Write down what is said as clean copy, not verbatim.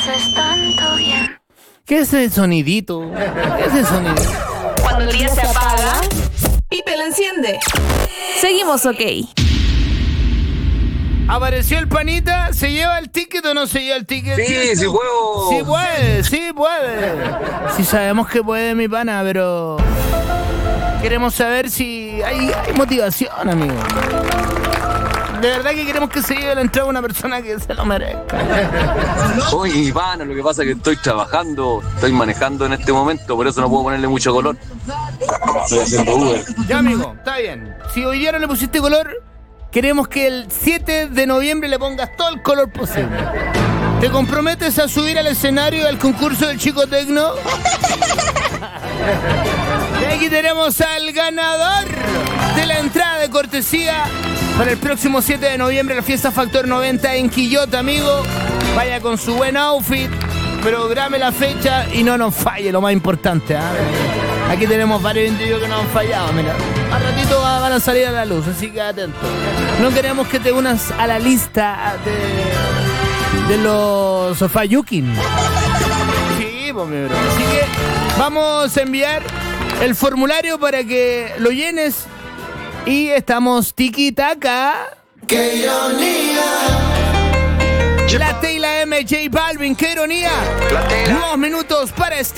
haces tanto bien. ¿Qué es ese sonidito? ¿Qué es ese sonidito? Cuando el día se apaga, Pipe lo enciende. Seguimos, ok. ¿Apareció el panita? ¿Se lleva el ticket o no se lleva el ticket? Sí, sí puedo. Sí puede, sí puede. Sí sabemos que puede, mi pana, pero queremos saber si hay motivación, amigo. De verdad que queremos que se lleve la entrada una persona que se lo merezca. Oye, Ivana, lo que pasa es que estoy trabajando, estoy manejando en este momento, por eso no puedo ponerle mucho color. Estoy haciendo Uber. Ya, amigo, está bien. Si hoy día no le pusiste color, queremos que el 7 de noviembre le pongas todo el color posible. ¿Te comprometes a subir al escenario del concurso del Chico Tecno? Y aquí tenemos al ganador de la entrada de cortesía para el próximo 7 de noviembre, la fiesta Factor 90 en Quillota, amigo. Vaya con su buen outfit, programe la fecha y no nos falle, lo más importante, ¿eh? Aquí tenemos varios individuos que nos han fallado, mira. Al ratito van a salir a la luz, así que atento. No queremos que te unas a la lista de los Sofayukin. Sí, pues mi bro. Así que vamos a enviar el formulario para que lo llenes. Y estamos tiki-taka. ¡Qué ironía! La T y la M, J Balvin, ¡qué ironía! Nuevos minutos para este